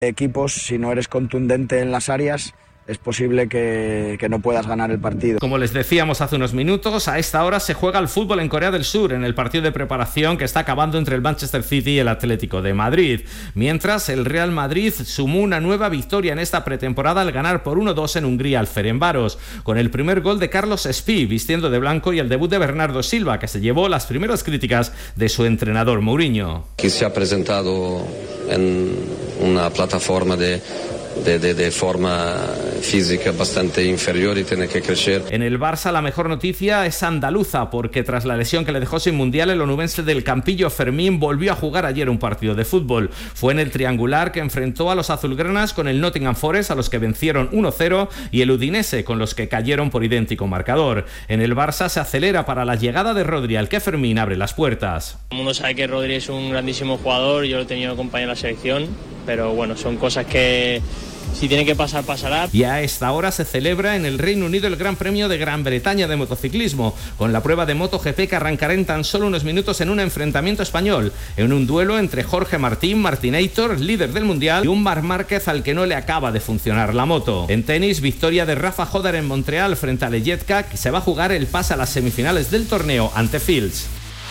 equipos, si no eres contundente en las áreas, es posible que no puedas ganar el partido. Como les decíamos hace unos minutos, a esta hora se juega el fútbol en Corea del Sur, en el partido de preparación que está acabando entre el Manchester City y el Atlético de Madrid. Mientras, el Real Madrid sumó una nueva victoria en esta pretemporada al ganar por 1-2 en Hungría al Ferencváros, con el primer gol de Carlos Espí vistiendo de blanco y el debut de Bernardo Silva, que se llevó las primeras críticas de su entrenador Mourinho. Que se ha presentado en una plataforma de forma física bastante inferior y tiene que crecer. En el Barça la mejor noticia es andaluza, porque tras la lesión que le dejó sin mundial, el onubense del Campillo Fermín volvió a jugar ayer un partido de fútbol. Fue en el triangular que enfrentó a los azulgranas con el Nottingham Forest, a los que vencieron 1-0, y el Udinese, con los que cayeron por idéntico marcador. En el Barça se acelera para la llegada de Rodri, al que Fermín abre las puertas. Todo el mundo sabe que Rodri es un grandísimo jugador, yo lo he tenido acompañado en la selección, pero bueno, son cosas que si tiene que pasar, pasará. Y a esta hora se celebra en el Reino Unido el Gran Premio de Gran Bretaña de motociclismo, con la prueba de MotoGP que arrancará en tan solo unos minutos en un enfrentamiento español, en un duelo entre Jorge Martinator, líder del mundial, y un Marc Márquez al que no le acaba de funcionar la moto. En tenis, victoria de Rafa Jodar en Montreal frente a Leyetka, que se va a jugar el pase a las semifinales del torneo ante Fields.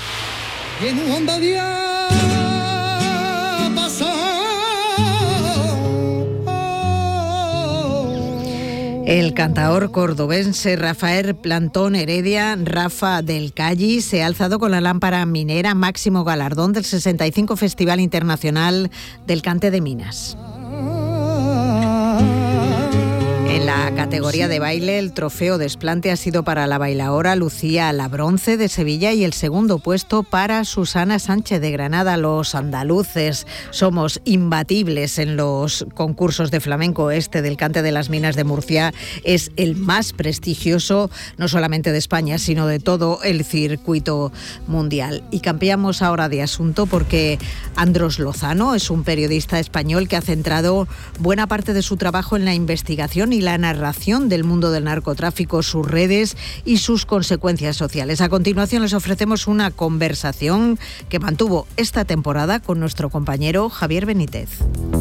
El cantaor cordobense Rafael Plantón Heredia, Rafa del Calli, se ha alzado con la lámpara minera, máximo galardón del 65 Festival Internacional del Cante de Minas. En la categoría de baile, el trofeo desplante ha sido para la bailaora Lucía Labronce de Sevilla y el segundo puesto para Susana Sánchez de Granada. Los andaluces somos imbatibles en los concursos de flamenco. Este del Cante de las Minas de Murcia es el más prestigioso, no solamente de España, sino de todo el circuito mundial. Y cambiamos ahora de asunto porque Andros Lozano es un periodista español que ha centrado buena parte de su trabajo en la investigación y la narración del mundo del narcotráfico, sus redes y sus consecuencias sociales. A continuación les ofrecemos una conversación que mantuvo esta temporada con nuestro compañero Javier Benítez.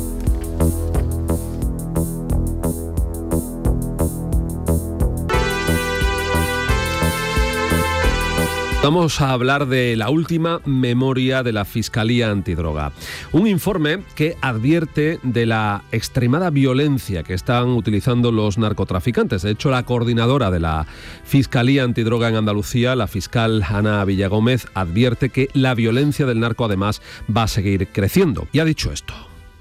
Vamos a hablar de la última memoria de la Fiscalía Antidroga. Un informe que advierte de la extremada violencia que están utilizando los narcotraficantes. De hecho, la coordinadora de la Fiscalía Antidroga en Andalucía, la fiscal Ana Villagómez, advierte que la violencia del narco además va a seguir creciendo. Y ha dicho esto.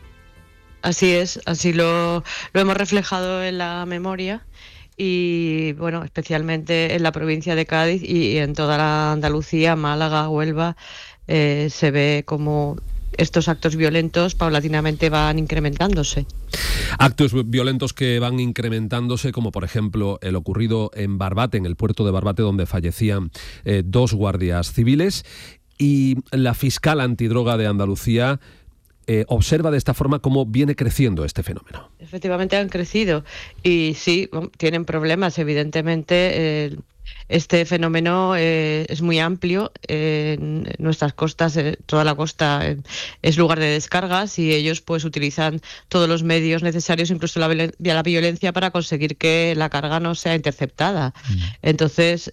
Así es, así lo hemos reflejado en la memoria. Y bueno, especialmente en la provincia de Cádiz y en toda la Andalucía, Málaga, Huelva, se ve como estos actos violentos paulatinamente van incrementándose. Actos violentos que van incrementándose, como por ejemplo el ocurrido en Barbate, en el puerto de Barbate, donde fallecían 2 guardias civiles. Y la fiscal antidroga de Andalucía observa de esta forma cómo viene creciendo este fenómeno. Efectivamente han crecido y sí, tienen problemas, evidentemente. Este fenómeno es muy amplio. En nuestras costas, toda la costa es lugar de descargas y ellos pues utilizan todos los medios necesarios, incluso la violencia, para conseguir que la carga no sea interceptada. Entonces,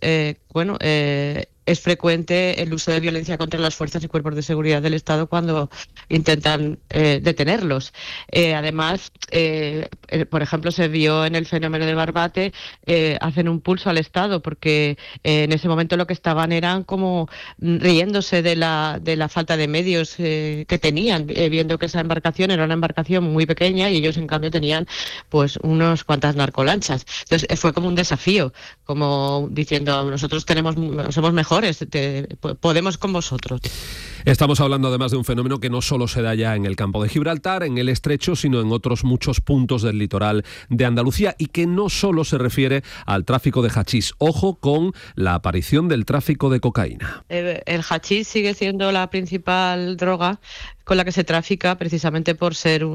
es frecuente el uso de violencia contra las fuerzas y cuerpos de seguridad del Estado cuando intentan detenerlos. Además, por ejemplo, se vio en el fenómeno de Barbate, hacen un pulso al Estado porque en ese momento lo que estaban eran como riéndose de la falta de medios que tenían, viendo que esa embarcación era una embarcación muy pequeña y ellos en cambio tenían pues unas cuantas narcolanchas. Entonces fue como un desafío, como diciendo nosotros somos mejores, podemos con vosotros. Estamos hablando además de un fenómeno que no solo se da ya en el campo de Gibraltar, en el Estrecho, sino en otros muchos puntos del litoral de Andalucía y que no solo se refiere al tráfico de hachís. Ojo con la aparición del tráfico de cocaína. El hachís sigue siendo la principal droga con la que se trafica, precisamente por ser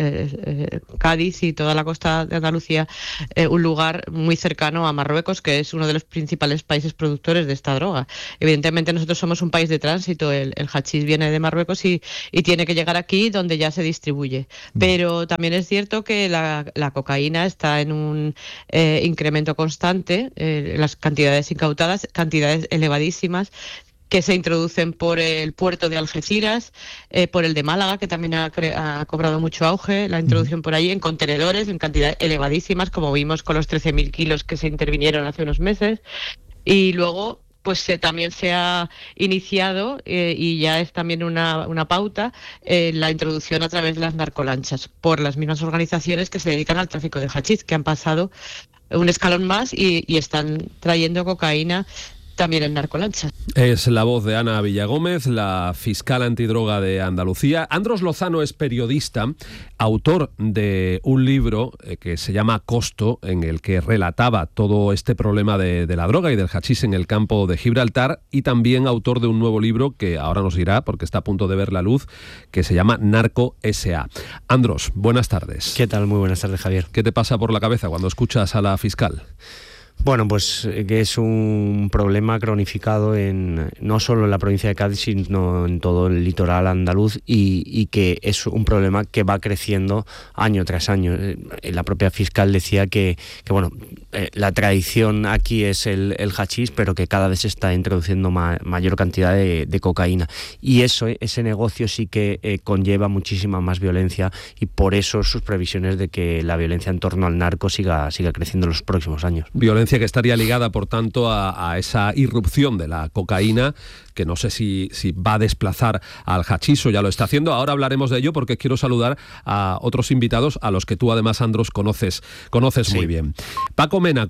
Cádiz y toda la costa de Andalucía un lugar muy cercano a Marruecos, que es uno de los principales países productores de esta droga. Evidentemente nosotros somos un país de tránsito, el hachís viene de Marruecos y tiene que llegar aquí donde ya se distribuye. Pero también es cierto que la cocaína está en un incremento constante, las cantidades incautadas, cantidades elevadísimas, que se introducen por el puerto de Algeciras, por el de Málaga, que también ha cobrado mucho auge, la introducción por ahí en contenedores en cantidades elevadísimas, como vimos con los 13.000 kilos que se intervinieron hace unos meses. Y luego pues también se ha iniciado, y ya es también una pauta, la introducción a través de las narcolanchas por las mismas organizaciones que se dedican al tráfico de hachís, que han pasado un escalón más y están trayendo cocaína también en narcolanchas. Es la voz de Ana Villagómez, la fiscal antidroga de Andalucía. Andros Lozano es periodista, autor de un libro que se llama Costo, en el que relataba todo este problema de la droga y del hachís en el campo de Gibraltar, y también autor de un nuevo libro que ahora nos dirá, porque está a punto de ver la luz, que se llama Narco S.A. Andros, buenas tardes. ¿Qué tal? Muy buenas tardes, Javier. ¿Qué te pasa por la cabeza cuando escuchas a la fiscal? Bueno, pues que es un problema cronificado no solo en la provincia de Cádiz, sino en todo el litoral andaluz, y que es un problema que va creciendo año tras año. La propia fiscal decía que la tradición aquí es el hachís, pero que cada vez se está introduciendo mayor cantidad de cocaína. Y ese negocio sí que conlleva muchísima más violencia, y por eso sus previsiones de que la violencia en torno al narco siga creciendo en los próximos años. Violencia que estaría ligada, por tanto, a esa irrupción de la cocaína, que no sé si va a desplazar al hachís o ya lo está haciendo. Ahora hablaremos de ello, porque quiero saludar a otros invitados a los que tú, además, Andros, conoces sí. Muy bien. Paco Mena,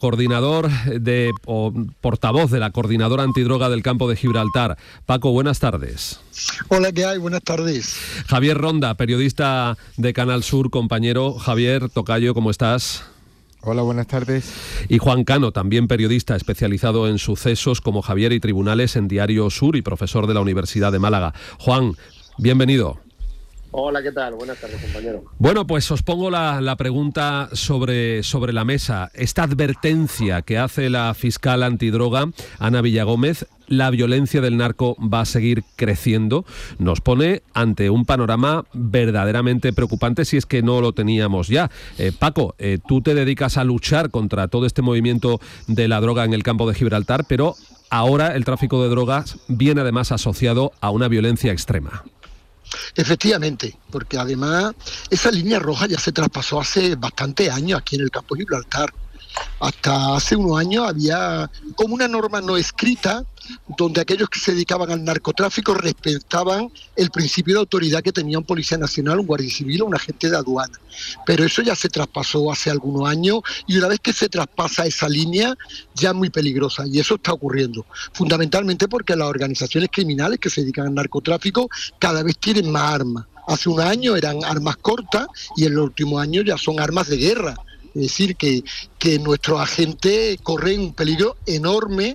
portavoz de la Coordinadora Antidroga del Campo de Gibraltar. Paco, buenas tardes. Hola, ¿qué hay? Buenas tardes. Javier Ronda, periodista de Canal Sur, compañero. Javier, tocayo, ¿cómo estás? Hola, buenas tardes. Y Juan Cano, también periodista especializado en sucesos como Javier y Tribunales en Diario Sur y profesor de la Universidad de Málaga. Juan, bienvenido. Hola, ¿qué tal? Buenas tardes, compañero. Bueno, pues os pongo la pregunta sobre la mesa. Esta advertencia que hace la fiscal antidroga, Ana Villagómez, la violencia del narco va a seguir creciendo, nos pone ante un panorama verdaderamente preocupante, si es que no lo teníamos ya. Paco, tú te dedicas a luchar contra todo este movimiento de la droga en el campo de Gibraltar, pero ahora el tráfico de drogas viene además asociado a una violencia extrema. Efectivamente, porque además esa línea roja ya se traspasó hace bastantes años aquí en el campo de Gibraltar. Hasta hace unos años había como una norma no escrita donde aquellos que se dedicaban al narcotráfico respetaban el principio de autoridad que tenía un policía nacional, un guardia civil o un agente de aduana. Pero eso ya se traspasó hace algunos años, y una vez que se traspasa esa línea ya es muy peligrosa, y eso está ocurriendo fundamentalmente porque las organizaciones criminales que se dedican al narcotráfico cada vez tienen más armas. Hace un año eran armas cortas y en los últimos años ya son armas de guerra. Es decir, que nuestros agentes corren un peligro enorme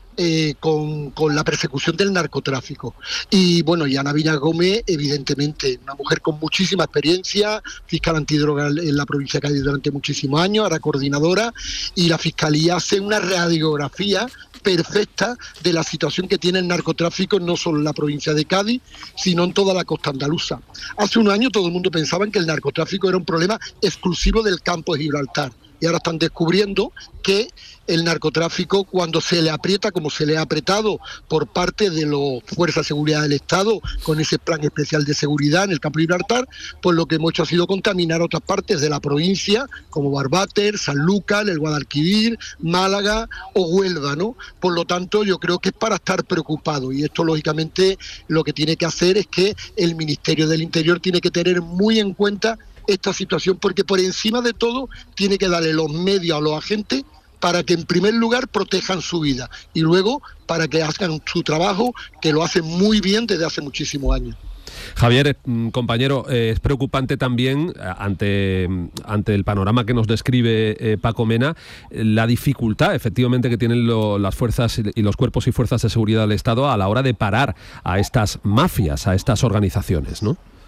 con la persecución del narcotráfico. Y bueno, y Ana Villagómez, evidentemente, una mujer con muchísima experiencia, fiscal antidroga en la provincia de Cádiz durante muchísimos años, ahora coordinadora, y la Fiscalía hace una radiografía perfecta de la situación que tiene el narcotráfico no solo en la provincia de Cádiz, sino en toda la costa andaluza. Hace un año todo el mundo pensaba que el narcotráfico era un problema exclusivo del campo de Gibraltar, y ahora están descubriendo que el narcotráfico, cuando se le aprieta, como se le ha apretado por parte de las Fuerzas de Seguridad del Estado, con ese plan especial de seguridad en el campo de Gibraltar, pues lo que hemos hecho ha sido contaminar otras partes de la provincia, como Barbáter, Sanlúcar, el Guadalquivir, Málaga o Huelva, ¿no? Por lo tanto, yo creo que es para estar preocupado, y esto, lógicamente, lo que tiene que hacer es que el Ministerio del Interior tiene que tener muy en cuenta esta situación, porque por encima de todo tiene que darle los medios a los agentes para que en primer lugar protejan su vida y luego para que hagan su trabajo, que lo hacen muy bien desde hace muchísimos años. Javier, compañero, es preocupante también ante el panorama que nos describe Paco Mena, la dificultad efectivamente que tienen las fuerzas y los cuerpos y fuerzas de seguridad del Estado a la hora de parar a estas mafias, a estas organizaciones, ¿no?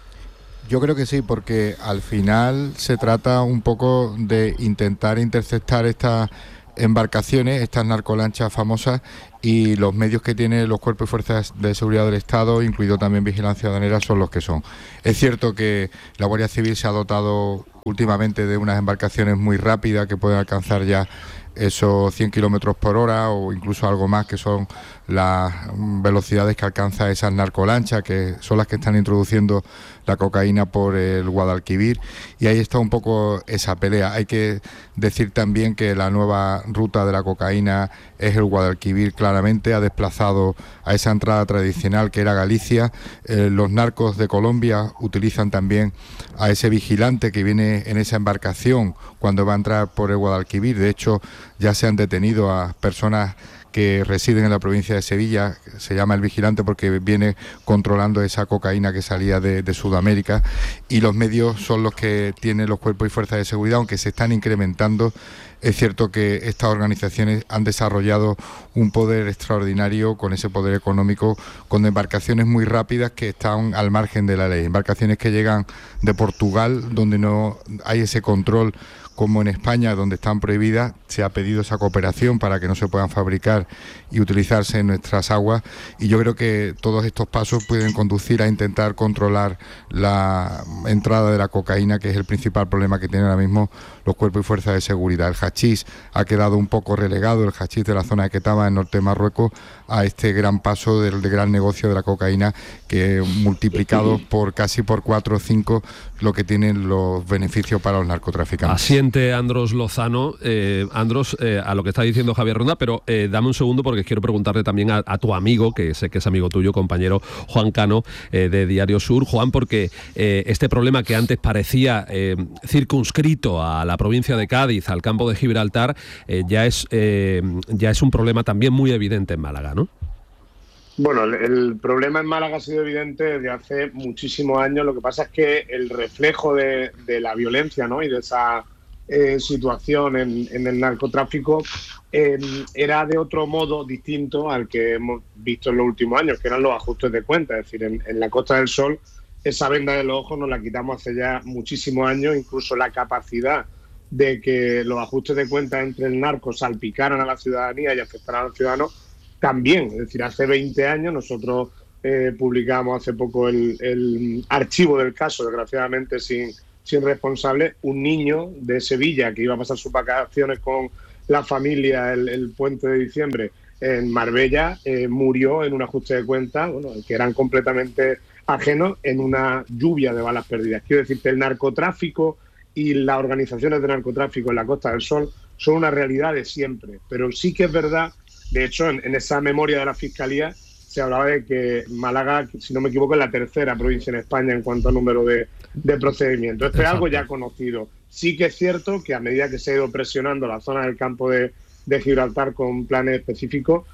Yo creo que sí, porque al final se trata un poco de intentar interceptar estas embarcaciones, estas narcolanchas famosas, y los medios que tienen los cuerpos y fuerzas de seguridad del Estado, incluido también Vigilancia Aduanera, son los que son. Es cierto que la Guardia Civil se ha dotado últimamente de unas embarcaciones muy rápidas que pueden alcanzar ya esos 100 kilómetros por hora o incluso algo más, que son las velocidades que alcanza esas narcolanchas, que son las que están introduciendo la cocaína por el Guadalquivir, y ahí está un poco esa pelea. Hay que decir también que la nueva ruta de la cocaína es el Guadalquivir, claramente ha desplazado a esa entrada tradicional que era Galicia. Los narcos de Colombia utilizan también a ese vigilante que viene en esa embarcación cuando va a entrar por el Guadalquivir. De hecho, ya se han detenido a personas que residen en la provincia de Sevilla, se llama el vigilante porque viene controlando esa cocaína que salía de Sudamérica, y los medios son los que tienen los cuerpos y fuerzas de seguridad, aunque se están incrementando. Es cierto que estas organizaciones han desarrollado un poder extraordinario con ese poder económico, con embarcaciones muy rápidas que están al margen de la ley, embarcaciones que llegan de Portugal, donde no hay ese control como en España, donde están prohibidas. Se ha pedido esa cooperación para que no se puedan fabricar y utilizarse en nuestras aguas, y yo creo que todos estos pasos pueden conducir a intentar controlar la entrada de la cocaína, que es el principal problema que tienen ahora mismo los cuerpos y fuerzas de seguridad. El hachís ha quedado un poco relegado, el hachís de la zona de Ketama, en norte de Marruecos, a este gran paso del gran negocio de la cocaína, que multiplicado por casi por 4 o 5 lo que tienen los beneficios para los narcotraficantes. Asiente Andros Lozano. Andros, a lo que está diciendo Javier Ronda, pero dame un segundo porque quiero preguntarle también a tu amigo, que sé que es amigo tuyo, compañero Juan Cano, de Diario Sur. Juan, porque este problema que antes parecía circunscrito a la provincia de Cádiz, al campo de Gibraltar, ya es un problema también muy evidente en Málaga, ¿no? Bueno, el problema en Málaga ha sido evidente desde hace muchísimos años. Lo que pasa es que el reflejo de la violencia, ¿no?, y de esa situación en el narcotráfico era de otro modo distinto al que hemos visto en los últimos años, que eran los ajustes de cuentas. Es decir, en la Costa del Sol esa venda de los ojos nos la quitamos hace ya muchísimos años. Incluso la capacidad de que los ajustes de cuentas entre el narco salpicaran a la ciudadanía y afectaran al ciudadano también. Es decir, hace 20 años nosotros publicamos hace poco el archivo del caso, desgraciadamente sin responsable. Un niño de Sevilla que iba a pasar sus vacaciones con la familia el puente de diciembre en Marbella murió en un ajuste de cuentas, que eran completamente ajenos, en una lluvia de balas perdidas. Quiero decir que el narcotráfico y las organizaciones de narcotráfico en la Costa del Sol son una realidad de siempre, pero sí que es verdad. De hecho, en esa memoria de la Fiscalía se hablaba de que Málaga, si no me equivoco, es la tercera provincia en España en cuanto al número de procedimientos. Esto es algo ya conocido. Sí que es cierto que a medida que se ha ido presionando la zona del campo de Gibraltar con planes específicos,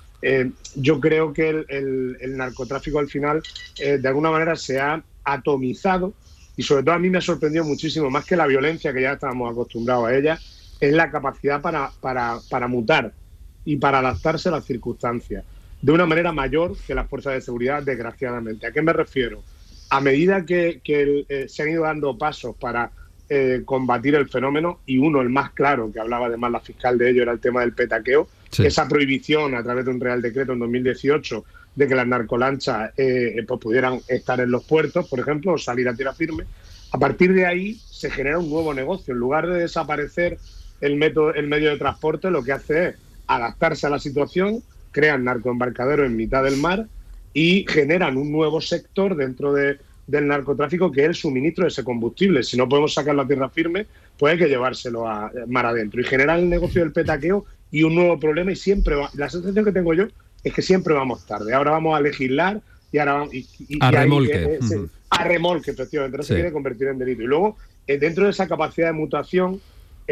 yo creo que el narcotráfico al final de alguna manera se ha atomizado, y sobre todo a mí me ha sorprendido muchísimo, más que la violencia que ya estábamos acostumbrados a ella, es la capacidad para mutar y para adaptarse a las circunstancias de una manera mayor que las fuerzas de seguridad, desgraciadamente. ¿A qué me refiero? A medida que se han ido dando pasos para combatir el fenómeno, y uno, el más claro, que hablaba además la fiscal de ello, era el tema del petaqueo, sí. Esa prohibición a través de un Real Decreto en 2018 de que las narcolanchas pues pudieran estar en los puertos, por ejemplo, o salir a tierra firme. A partir de ahí se genera un nuevo negocio. En lugar de desaparecer el medio de transporte, lo que hace es adaptarse a la situación, crean narcoembarcaderos en mitad del mar y generan un nuevo sector dentro del narcotráfico, que es el suministro de ese combustible. Si no podemos sacarlo a tierra firme, pues hay que llevárselo a mar adentro, y generar el negocio del petaqueo y un nuevo problema. Y siempre la sensación que tengo yo es que siempre vamos tarde. Ahora vamos a legislar y ahora vamos a remolque. A remolque, efectivamente. No se quiere convertir en delito. Y luego, dentro de esa capacidad de mutación,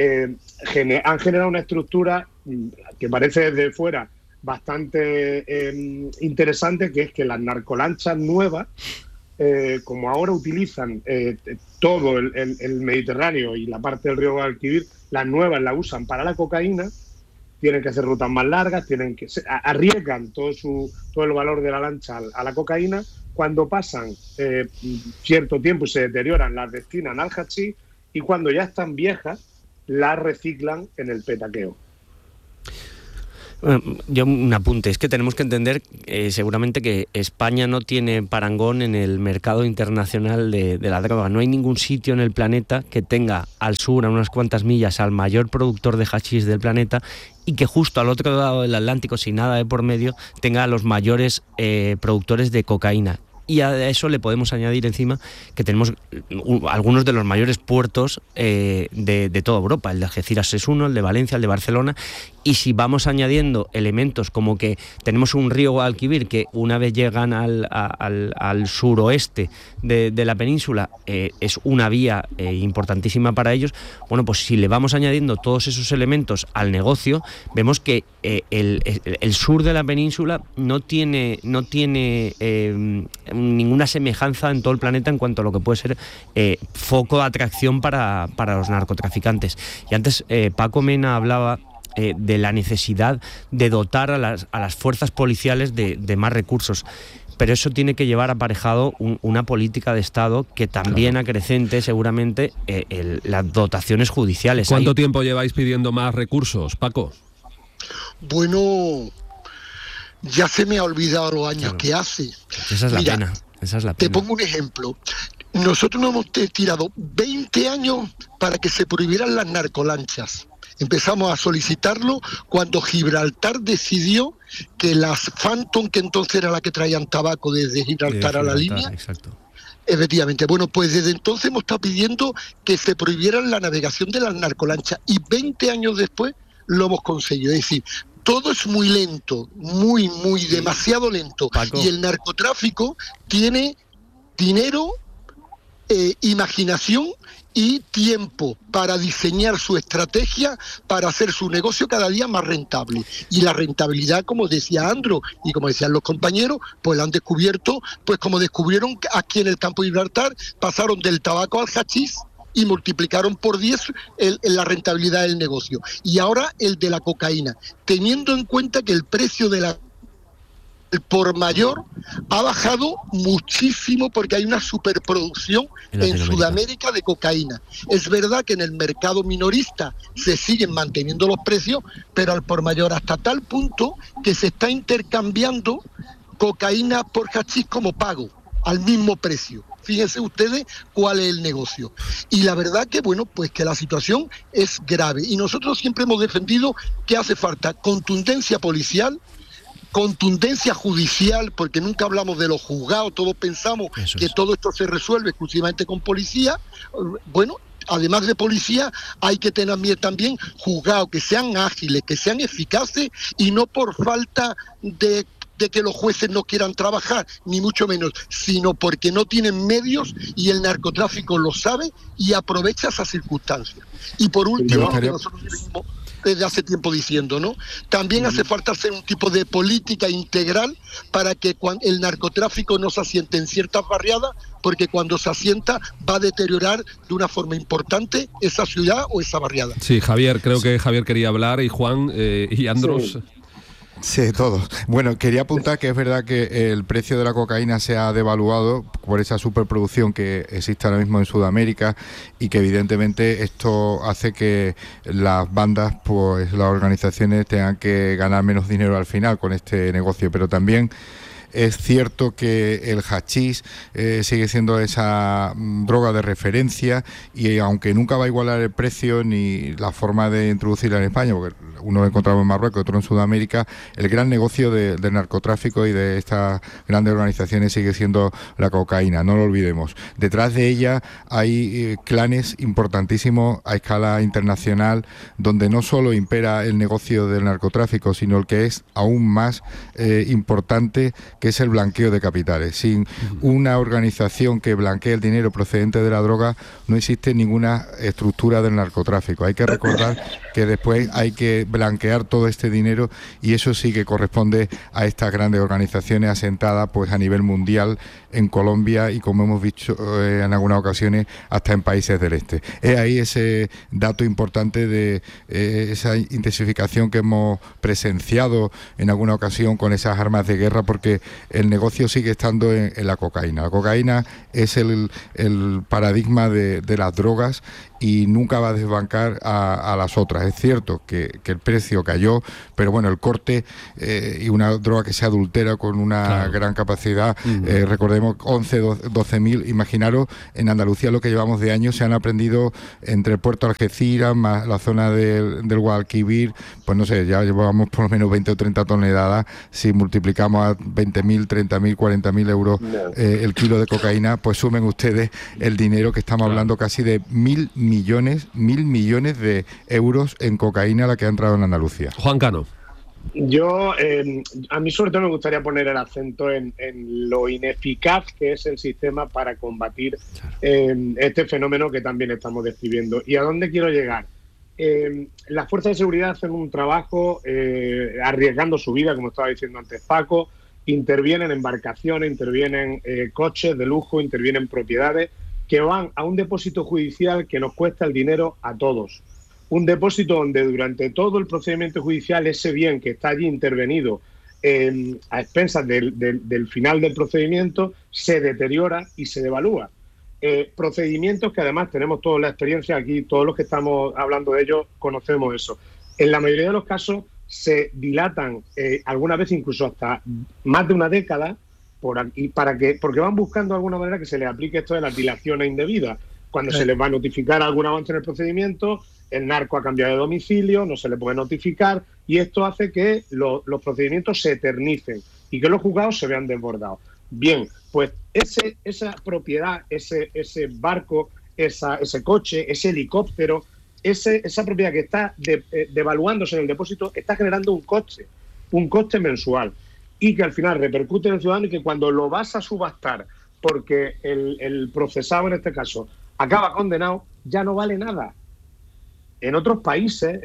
han generado una estructura que parece desde fuera bastante interesante, que es que las narcolanchas nuevas, como ahora utilizan todo el Mediterráneo y la parte del río Guadalquivir, las nuevas las usan para la cocaína, tienen que hacer rutas más largas, arriesgan todo el valor de la lancha a la cocaína, Cuando pasan cierto tiempo y se deterioran, las destinan al hachís, y cuando ya están viejas, las reciclan en el petaqueo. Yo un apunte, es que tenemos que entender seguramente que España no tiene parangón en el mercado internacional de la droga. No hay ningún sitio en el planeta que tenga al sur, a unas cuantas millas, al mayor productor de hachís del planeta, y que justo al otro lado del Atlántico, sin nada de por medio, tenga a los mayores productores de cocaína. Y a eso le podemos añadir encima que tenemos algunos de los mayores puertos de toda Europa. El de Algeciras es uno, el de Valencia, el de Barcelona. Y si vamos añadiendo elementos como que tenemos un río Guadalquivir que una vez llegan al suroeste de la península, es una vía importantísima para ellos, bueno, pues si le vamos añadiendo todos esos elementos al negocio, vemos que el sur de la península no tiene ninguna semejanza en todo el planeta en cuanto a lo que puede ser foco de atracción para los narcotraficantes. Y antes Paco Mena hablaba de la necesidad de dotar a las fuerzas policiales de más recursos. Pero eso tiene que llevar aparejado una política de Estado que también acrecente seguramente las dotaciones judiciales. ¿Cuánto tiempo lleváis pidiendo más recursos, Paco? Bueno, ya se me ha olvidado los años que hace. Esa es la pena. Te pongo un ejemplo. Nosotros nos hemos tirado 20 años para que se prohibieran las narcolanchas. Empezamos a solicitarlo cuando Gibraltar decidió que las Phantom, que entonces era la que traían tabaco desde Gibraltar a la línea. Exacto. Efectivamente. Bueno, pues desde entonces hemos estado pidiendo que se prohibieran la navegación de las narcolanchas, y 20 años después lo hemos conseguido. Es decir, todo es muy lento, muy demasiado lento. Paco. Y el narcotráfico tiene dinero, imaginación y tiempo para diseñar su estrategia para hacer su negocio cada día más rentable. Y la rentabilidad, como decía Andro y como decían los compañeros, pues la han descubierto, pues como descubrieron aquí en el campo de Gibraltar, pasaron del tabaco al hachís y multiplicaron por 10 la rentabilidad del negocio. Y ahora el de la cocaína, teniendo en cuenta que el precio de el por mayor ha bajado muchísimo porque hay una superproducción en Sudamérica de cocaína. Es verdad que en el mercado minorista se siguen manteniendo los precios, pero al por mayor, hasta tal punto que se está intercambiando cocaína por hachís como pago, al mismo precio. Fíjense ustedes cuál es el negocio. Y la verdad que, bueno, pues que la situación es grave. Y nosotros siempre hemos defendido que hace falta contundencia policial, contundencia judicial, porque nunca hablamos de los juzgados, todos pensamos que todo esto se resuelve exclusivamente con policía. Bueno, además de policía, hay que tener también juzgados que sean ágiles, que sean eficaces, y no por falta de que los jueces no quieran trabajar, ni mucho menos, sino porque no tienen medios y el narcotráfico lo sabe y aprovecha esas circunstancias. Y por último, lo que nosotros venimos desde hace tiempo diciendo, ¿no? También hace falta hacer un tipo de política integral para que el narcotráfico no se asiente en ciertas barriadas, porque cuando se asienta va a deteriorar de una forma importante esa ciudad o esa barriada. Sí, Javier, creo que Javier quería hablar, y Juan y Andros. Sí. Sí, todos. Bueno, quería apuntar que es verdad que el precio de la cocaína se ha devaluado por esa superproducción que existe ahora mismo en Sudamérica, y que evidentemente esto hace que las bandas, pues las organizaciones tengan que ganar menos dinero al final con este negocio, pero también es cierto que el hachís sigue siendo esa droga de referencia, y aunque nunca va a igualar el precio ni la forma de introducirla en España, porque uno lo encontramos en Marruecos, otro en Sudamérica, el gran negocio del narcotráfico y de estas grandes organizaciones sigue siendo la cocaína, no lo olvidemos. Detrás de ella hay clanes importantísimos a escala internacional, donde no solo impera el negocio del narcotráfico, sino el que es aún más importante, que es el blanqueo de capitales. Sin una organización que blanquee el dinero procedente de la droga, no existe ninguna estructura del narcotráfico. Hay que recordar que después hay que blanquear todo este dinero, y eso sí que corresponde a estas grandes organizaciones asentadas pues a nivel mundial en Colombia y, como hemos visto en algunas ocasiones, hasta en países del este. Es ahí ese dato importante de esa intensificación que hemos presenciado en alguna ocasión con esas armas de guerra, porque el negocio sigue estando en la cocaína. La cocaína es el paradigma de las drogas y nunca va a desbancar a las otras. Es cierto que el precio cayó, pero bueno, el corte y una droga que se adultera con una gran capacidad, recordemos 11, 12.000, imaginaros en Andalucía lo que llevamos de años, se han aprendido entre el puerto de Algeciras más la zona del Guadalquivir, pues no sé, ya llevamos por lo menos 20 o 30 toneladas, si multiplicamos a 20.000, 30.000, 40.000 euros el kilo de cocaína, pues sumen ustedes el dinero que estamos hablando, casi de 1.000 millones de euros en cocaína la que ha entrado en Andalucía. Juan Cano. Yo, a mí sobre todo me gustaría poner el acento en lo ineficaz que es el sistema para combatir este fenómeno que también estamos describiendo. ¿Y a dónde quiero llegar? Las fuerzas de seguridad hacen un trabajo arriesgando su vida, como estaba diciendo antes Paco, intervienen embarcaciones, intervienen coches de lujo, intervienen propiedades que van a un depósito judicial que nos cuesta el dinero a todos. Un depósito donde durante todo el procedimiento judicial ese bien que está allí intervenido a expensas del final del procedimiento se deteriora y se devalúa. Procedimientos que además tenemos toda la experiencia aquí, todos los que estamos hablando de ellos conocemos eso. En la mayoría de los casos se dilatan alguna vez incluso hasta más de una década porque van buscando de alguna manera que se les aplique esto de las dilaciones indebidas. Cuando se les va a notificar algún avance en el procedimiento, el narco ha cambiado de domicilio, no se le puede notificar, y esto hace que los procedimientos se eternicen y que los juzgados se vean desbordados. Bien, pues esa propiedad, ese barco, ese coche, ese helicóptero, esa propiedad que está devaluándose en el depósito está generando un coste mensual, y que al final repercute en el ciudadano, y que cuando lo vas a subastar porque el procesado en este caso acaba condenado, ya no vale nada. En otros países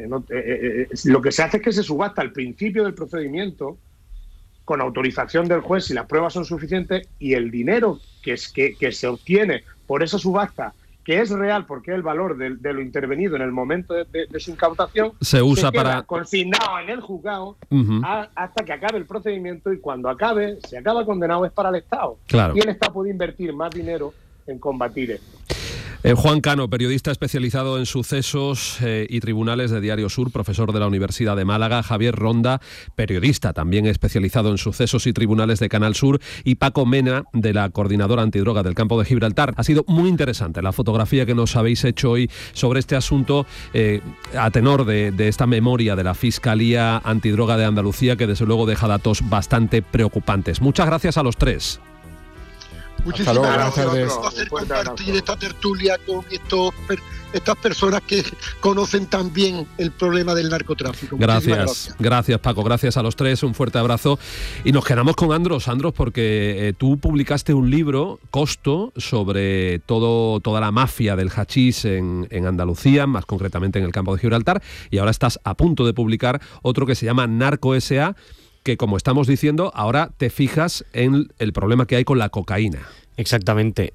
lo que se hace es que se subasta al principio del procedimiento con autorización del juez si las pruebas son suficientes, y el dinero que se obtiene por esa subasta, que es real porque es el valor de lo intervenido en el momento de su incautación, se usa para consignado en el juzgado hasta que acabe el procedimiento, y cuando se acaba condenado, es para el Estado. Claro. Y el Estado puede invertir más dinero en combatir esto. Juan Cano, periodista especializado en sucesos y tribunales de Diario Sur, profesor de la Universidad de Málaga. Javier Ronda, periodista también especializado en sucesos y tribunales de Canal Sur. Y Paco Mena, de la Coordinadora Antidroga del Campo de Gibraltar. Ha sido muy interesante la fotografía que nos habéis hecho hoy sobre este asunto a tenor de esta memoria de la Fiscalía Antidroga de Andalucía, que desde luego deja datos bastante preocupantes. Muchas gracias a los tres. Muchísimas gracias por hacer compartir esta tertulia con estas personas que conocen también el problema del narcotráfico. Gracias Paco, gracias a los tres, un fuerte abrazo. Y nos quedamos con Andros, porque tú publicaste un libro, Costo, sobre toda la mafia del hachís en Andalucía, más concretamente en el Campo de Gibraltar, y ahora estás a punto de publicar otro que se llama Narco S.A., que, como estamos diciendo, ahora te fijas en el problema que hay con la cocaína. Exactamente.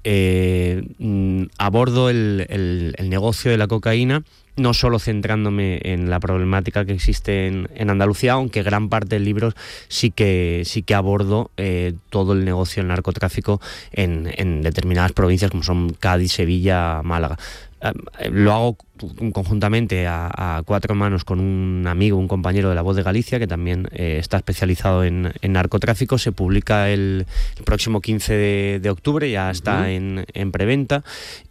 Abordo el negocio de la cocaína, no solo centrándome en la problemática que existe en Andalucía, aunque gran parte del libro sí que abordo todo el negocio del narcotráfico en determinadas provincias como son Cádiz, Sevilla, Málaga. Lo hago conjuntamente a cuatro manos con un amigo, un compañero de La Voz de Galicia, que también está especializado en narcotráfico. Se publica el próximo 15 de octubre, ya está en preventa.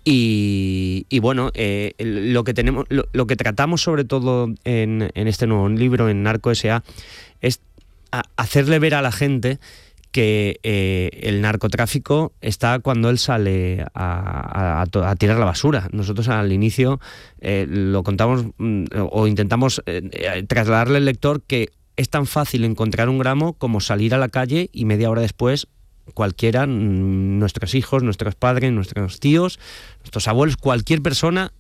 Y bueno, lo que tratamos sobre todo en este nuevo libro, en Narco S.A., es hacerle ver a la gente que el narcotráfico está cuando él sale a tirar la basura. Nosotros al inicio lo contamos o intentamos trasladarle al lector que es tan fácil encontrar un gramo como salir a la calle y media hora después cualquiera, nuestros hijos, nuestros padres, nuestros tíos, nuestros abuelos, cualquier persona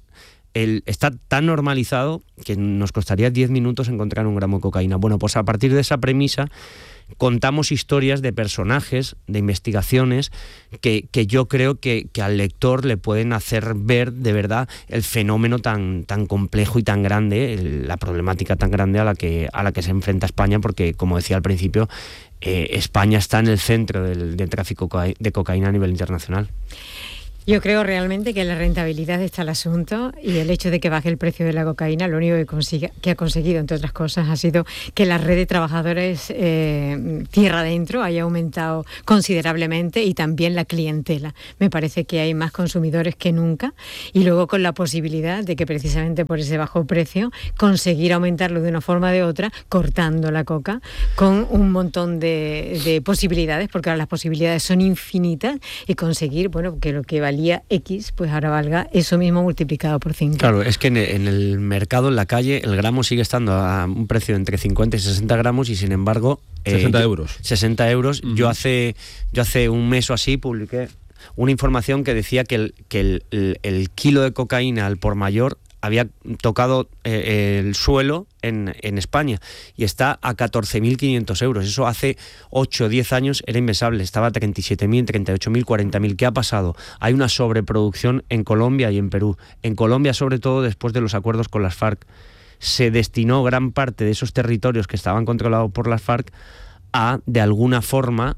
está tan normalizado que nos costaría 10 minutos encontrar un gramo de cocaína. Bueno, pues a partir de esa premisa contamos historias de personajes, de investigaciones, que yo creo que al lector le pueden hacer ver de verdad el fenómeno tan complejo y tan grande, la problemática tan grande a la que se enfrenta España, porque, como decía al principio, España está en el centro del tráfico de cocaína a nivel internacional. Yo creo realmente que la rentabilidad está el asunto, y el hecho de que baje el precio de la cocaína, lo único que ha conseguido, entre otras cosas, ha sido que la red de trabajadores tierra adentro haya aumentado considerablemente, y también la clientela. Me parece que hay más consumidores que nunca, y luego con la posibilidad de que, precisamente por ese bajo precio, conseguir aumentarlo de una forma o de otra, cortando la coca, con un montón de posibilidades, porque ahora las posibilidades son infinitas, y conseguir, bueno, que lo que valía X, pues ahora valga eso mismo multiplicado por 5. Claro, es que en el mercado, en la calle, el gramo sigue estando a un precio de entre 50 y 60 gramos, y sin embargo... 60 euros. 60 euros. Uh-huh. Yo hace un mes o así publiqué una información que decía que el kilo de cocaína al por mayor había tocado el suelo en España, y está a 14.500 euros. Eso hace 8 o 10 años era impensable, estaba a 37.000, 38.000, 40.000. ¿Qué ha pasado? Hay una sobreproducción en Colombia y en Perú. En Colombia, sobre todo después de los acuerdos con las FARC, se destinó gran parte de esos territorios que estaban controlados por las FARC de alguna forma,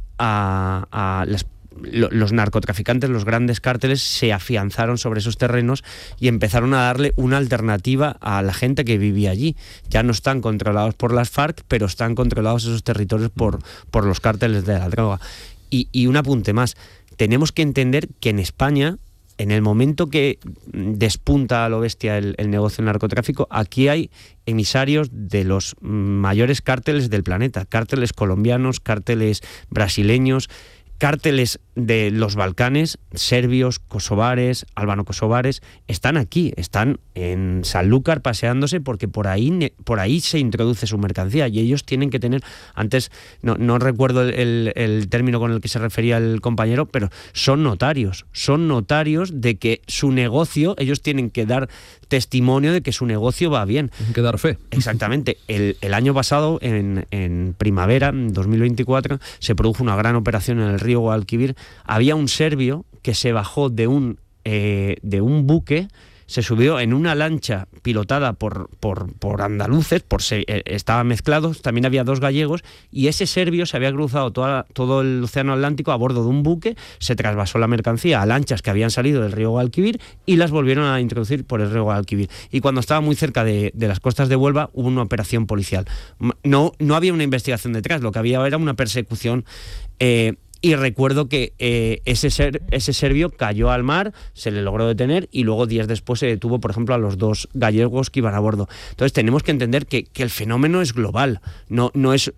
los narcotraficantes, los grandes cárteles, se afianzaron sobre esos terrenos y empezaron a darle una alternativa a la gente que vivía allí. Ya no están controlados por las FARC, pero están controlados esos territorios por los cárteles de la droga. Y un apunte más, tenemos que entender que en España, en el momento que despunta a lo bestia el negocio del narcotráfico, aquí hay emisarios de los mayores cárteles del planeta, cárteles colombianos, cárteles brasileños, cárteles de los Balcanes, serbios, kosovares, albano-kosovares, están aquí, están en Sanlúcar paseándose, porque por ahí se introduce su mercancía, y ellos tienen que tener, antes no recuerdo el término con el que se refería el compañero, pero son notarios de que su negocio, ellos tienen que dar testimonio de que su negocio va bien. Tienen que dar fe. Exactamente. El año pasado, en primavera, en 2024, se produjo una gran operación en el río Guadalquivir. Había un serbio que se bajó de un buque, se subió en una lancha pilotada por andaluces, estaban mezclados, también había 2 gallegos, y ese serbio se había cruzado todo el océano Atlántico a bordo de un buque, se trasvasó la mercancía a lanchas que habían salido del río Guadalquivir y las volvieron a introducir por el río Guadalquivir. Y cuando estaba muy cerca de las costas de Huelva, hubo una operación policial. No había una investigación detrás, lo que había era una persecución. Y recuerdo que ese serbio cayó al mar, se le logró detener, y luego días después se detuvo, por ejemplo, a los 2 gallegos que iban a bordo. Entonces tenemos que entender que el fenómeno es global. No es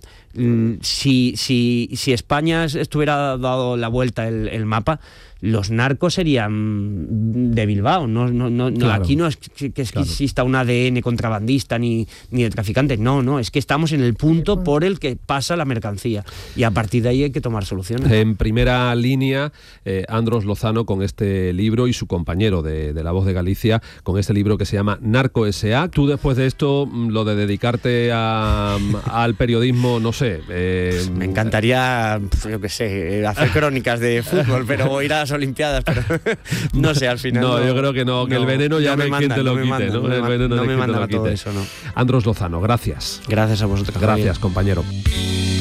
si España estuviera dado la vuelta el mapa, los narcos serían de Bilbao. Claro. Aquí no es que exista un ADN contrabandista ni de traficante. No, es que estamos en el punto por el que pasa la mercancía, y a partir de ahí hay que tomar soluciones. En primera línea, Andros Lozano con este libro, y su compañero de La Voz de Galicia con este libro que se llama Narco S.A. Tú, después de esto, lo de dedicarte al periodismo, no sé... Me encantaría, yo qué sé, hacer crónicas de fútbol, pero ir a las Olimpiadas, pero no sé, al final... No, yo creo que no, que el veneno ya no hay quien te lo quite, ¿no? El veneno no me mandan a todo eso, ¿no? Andros Lozano, gracias. Gracias a vosotros. Gracias, compañero.